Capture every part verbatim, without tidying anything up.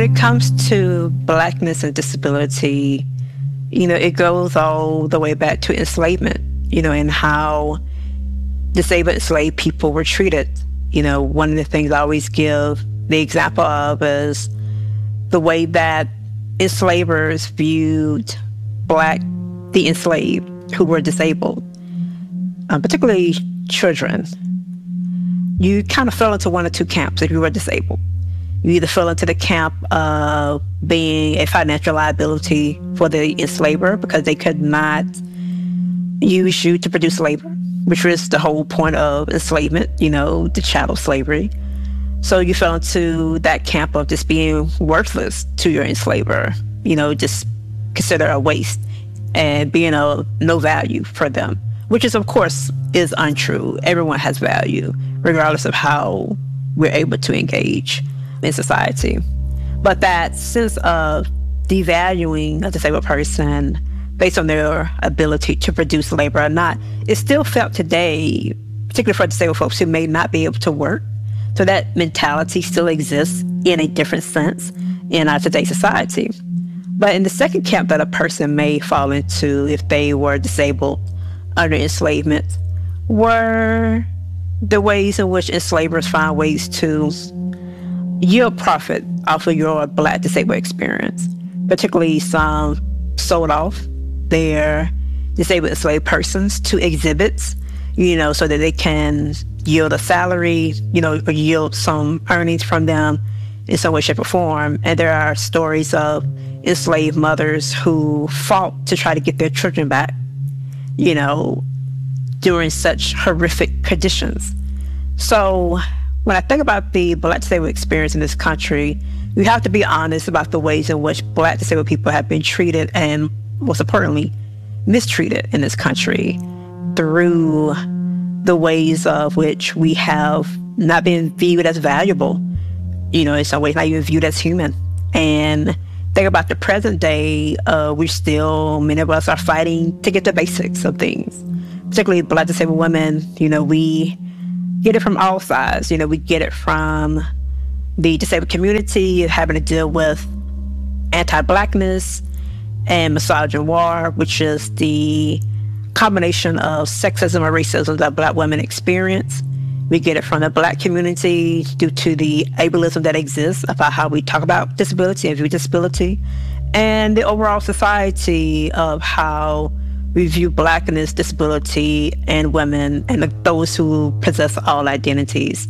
when it comes to Blackness and disability, you know, it goes all the way back to enslavement, you know, and how disabled enslaved people were treated. You know, one of the things I always give the example of is the way that enslavers viewed Black, the enslaved who were disabled, um, particularly children. You kind of fell into one or two camps if you were disabled. You either fell into the camp of being a financial liability for the enslaver because they could not use you to produce labor, which was the whole point of enslavement, you know, the chattel slavery. So you fell into that camp of just being worthless to your enslaver, you know, just consider a waste and being of no value for them, which is, of course, is untrue. Everyone has value, regardless of how we're able to engage in society. But that sense of devaluing a disabled person based on their ability to produce labor or not is still felt today, particularly for disabled folks who may not be able to work. So that mentality still exists in a different sense in our today's society. But in the second camp that a person may fall into if they were disabled under enslavement were the ways in which enslavers found ways to yield profit off of your Black disabled experience. Particularly some sold off their disabled enslaved persons to exhibits, you know, so that they can yield a salary, you know, or yield some earnings from them in some way, shape, or form. And there are stories of enslaved mothers who fought to try to get their children back, you know, during such horrific conditions. So when I think about the Black disabled experience in this country, we have to be honest about the ways in which Black disabled people have been treated and, most importantly, mistreated in this country through the ways of which we have not been viewed as valuable, you know, in some ways not even viewed as human. And think about the present day, uh, we still, many of us are fighting to get the basics of things, particularly Black disabled women. You know, we get it from all sides. You know, we get it from the disabled community having to deal with anti-Blackness and misogynoir, which is the combination of sexism or racism that Black women experience. We get it from the Black community due to the ableism that exists about how we talk about disability and view disability, and the overall society of how we view Blackness, disability, and women, and those who possess all identities.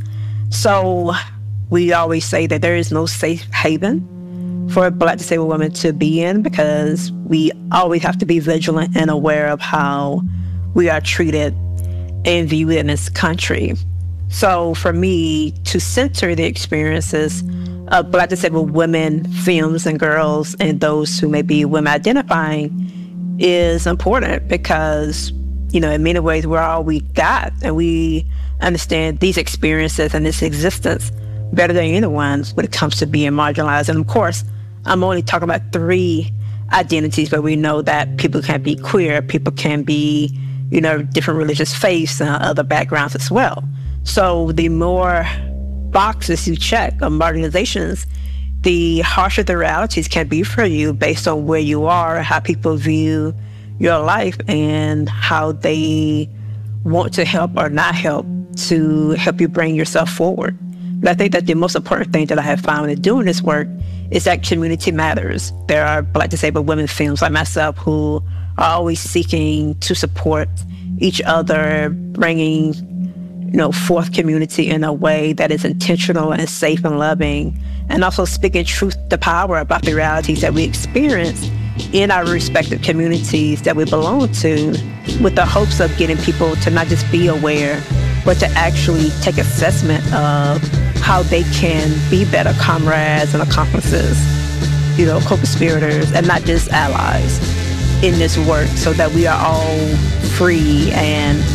So we always say that there is no safe haven for Black disabled women to be in, because we always have to be vigilant and aware of how we are treated and viewed in this country. So for me, to center the experiences of Black disabled women, femmes, and girls, and those who may be women identifying is important because, you know, in many ways, we're all we got, and we understand these experiences and this existence better than anyone when it comes to being marginalized. And of course, I'm only talking about three identities, but we know that people can be queer, people can be, you know, different religious faiths and other backgrounds as well. So the more boxes you check of marginalizations, the harsher the realities can be for you based on where you are, how people view your life, and how they want to help or not help to help you bring yourself forward. But I think that the most important thing that I have found in doing this work is that community matters. There are Black disabled women films like myself who are always seeking to support each other, bringing, you know, forth community in a way that is intentional and safe and loving, and also speaking truth to power about the realities that we experience in our respective communities that we belong to, with the hopes of getting people to not just be aware, but to actually take assessment of how they can be better comrades and accomplices, you know, co-conspirators, and not just allies in this work, so that we are all free and